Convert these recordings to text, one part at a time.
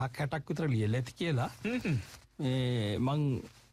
60ක් විතර ලියලා ඇති කියලා. මං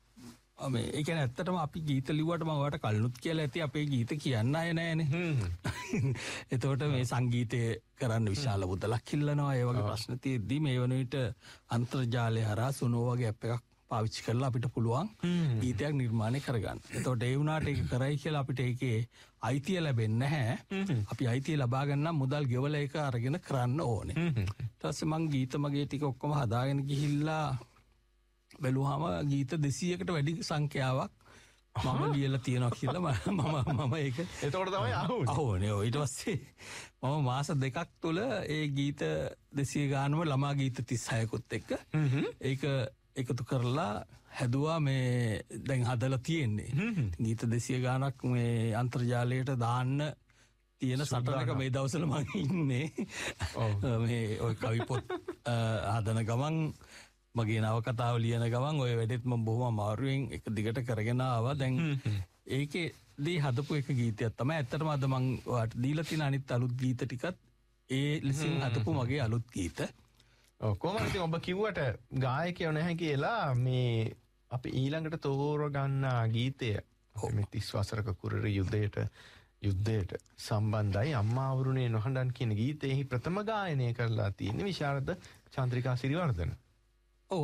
ඒ කියන්නේ ඇත්තටම අපි ගීත ලිව්වට මම ඔයාලට කලිනුත් කියලා ඇති අපේ ගීත කියන්න අය නැහැනේ. එතකොට මේ සංගීතය කරන්න විශාල මුදලක් ඉල්ලනවා. ඒ වගේ ප්‍රශ්න තියෙද්දි මේ වන විට අන්තර්ජාලය හරහා සුනෝ වගේ ඇප් එකක් පාවිච්චි කරලා අපිට පුළුවන් ගීතයක් නිර්මාණය කරගන්න. එතකොට ඒ වුණාට ඒක කරයි කියලා අපිට ඒකේ අයිතිය ලැබෙන්නේ නැහැ. අපි අයිතිය ලබා ගන්න මුදල් ගෙවලා ඒක අරගෙන කරන්න ඕනේ. ඊට පස්සේ මං ගීත මගේ ටික ඔක්කොම හදාගෙන ගිහිල්ලා බැලුවාම ගීත 200කට වැඩි සංඛ්‍යාවක් මම ලියලා තියෙනවා කියලා මම ඒක එතකොට තමයි අහුවනේ. ඊට පස්සේ මම මාස 2ක් තුල ඒ ගීත 200 ගානම ළමා ගීත 36කුත් එක්ක ඒක එකතු කරලා හැදුවා. මේ දැන් හදලා තියෙන්නේ ගීත 200 ගානක් මේ අන්තර්ජාලයට දාන්න තියෙන සටනක මේ දවස්වල මම ඉන්නේ. මේ ඔය කවි පොත් හදන ගමන් මගේ නවකතාව ලියන ගමන් ඔය වැඩෙත් මම බොහොම අමාරුවෙන් එක දිගට කරගෙන ආවා. දැන් ඒකේදී හදපු එක ගීතයක් තමයි ඇත්තටම අද මම ඔයාලට දීලා තියෙන අනිත් අලුත් ගීත ටිකත් ඒ ලෙසින් හදපු මගේ අලුත් ගීත. කොහොමද ඉතින් ඔබ කිව්වට ගායකයෝ නැහැ කියලා මේ අපි ඊළඟට තෝරගන්නා ගීතය මේ 30 වසරක කුරර යුද්ධයට සම්බන්ධයි අම්මා වරුණේ නොහඬන් කියන ගීතයෙහි ප්‍රථම ගායනය කරලා තියෙන්නේ විශාරද චන්ද්‍රිකා සිරිවර්ධන. ඔව්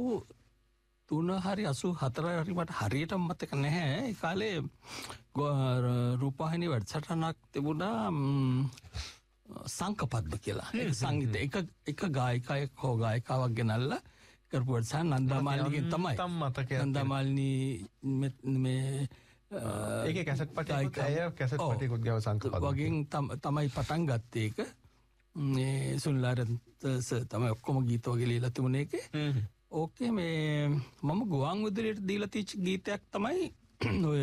83 හරි 84 හරි මට හරියටම මතක නැහැ. ඒ කාලේ රූපවාහිනී වැඩසටහනක් තිබුණා සංකපද්ම කියලා. ඒක සංගීත එක ගායකයෙක් හෝ ගායිකාවක් ගෙනල්ලා කරපු වැඩසටහන නන්දාමාලිනිගෙන් තමයි. නන්දාමාලිනී මේ ඒකේ කැසට් පටයකුත් ඇය කැසට් පටයකුත් ගාව සංකපද්ම වගේ තමයි පටන් ගත්තේ ඒක. මේ සුන්ලාරන්ත තමයි ඔක්කොම ගීත වගේ ලියලා තිබුණේ ඒකේ. ඕකේ මේ මම ගුවන් විදුලියට දීලා තියච්ච ගීතයක් තමයි ඔය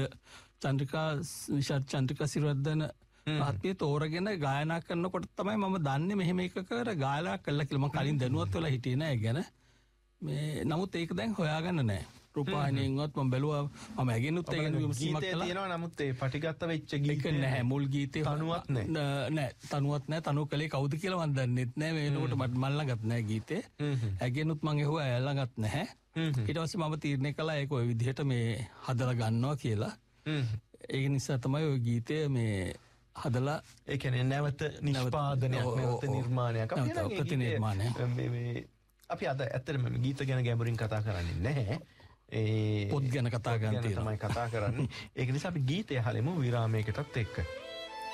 විශාරද චන්ද්‍රිකා සිරිවර්ධන මහත්මිය තෝරගෙන ගායනා කරනකොට තමයි මම දන්නේ මෙහෙම එකකට ගායනා කළා කියලා. මම කලින් දැනුවත් වෙලා හිටියේ නෑ ගැන. මේ නමුත් ඒක දැන් හොයාගන්න නෑ. රූපවාහිනියෙන්වත් මම බැලුවා මම ඇගෙනුත් ඒක විමසීමක් කළා. තියෙනවා නමුත් ඒ පටිගත වෙච්ච ගීතේ නැහැ. මුල් ගීතේ තනුවත් නෑ. තනුවත් නෑ. තනු කලේ කවුද කියලා මම දන්නෙත් නෑ. මේනකොට මට මල් ළඟත් නෑ ගීතේ. ඇගෙනුත් මම ඇහුවා ඇය ළඟත් නැහැ. ඊට පස්සේ මම තීරණය කළා ඒක ওই විදිහට මේ හදලා ගන්නවා කියලා. ඒක නිසා තමයි ওই ගීතය මේ හදලා ඒ කියන්නේ නැවත නිෂ්පාදනයක් නැවත නිර්මාණයක් අපි අද ඇත්තටම ගීත ගැන ගැඹුරින් කතා කරන්නේ නැහැ. පොත් ගැන කතා කරන්න තමයි කතා කරන්නේ. ඒක නිසා අපි ගීතය අහලෙමු විරාමයකටත් එක්ක.